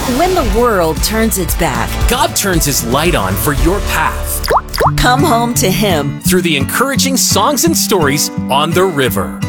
When the world turns its back, God turns His light on for your path come home to Him. through the encouraging songs and stories on the river.